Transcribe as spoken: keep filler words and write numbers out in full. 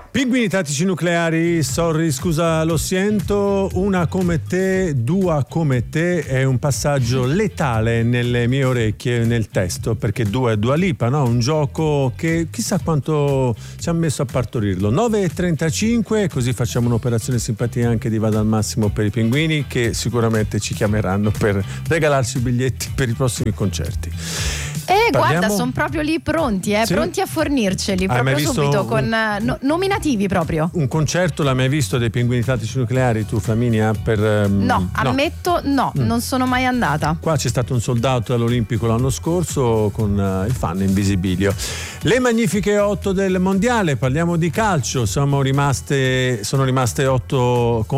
Pinguini tattici nucleari, sorry, scusa, lo sento, una come te, due come te è un passaggio letale nelle mie orecchie nel testo, perché due è Dua Lipa, no? Un gioco che chissà quanto ci ha messo a partorirlo. nove e trentacinque, così facciamo un'operazione simpatia anche di Vado al Massimo per i pinguini, che sicuramente ci chiameranno per regalarci biglietti per i prossimi concerti. Eh, Parliamo... guarda, sono proprio lì pronti, eh, Sì? pronti a fornirceli, Hai proprio mai visto subito, un- con eh, no- nominativi proprio. Un concerto l'hai mai visto dei Pinguini tattici nucleari tu, Flaminia? Per, ehm, No, ammetto, no, Mm. non sono mai andata. Qua c'è stato un sold out all'Olimpico l'anno scorso con eh, il fan in visibilio. Le magnifiche otto del mondiale, parliamo di calcio, siamo rimaste, sono rimaste otto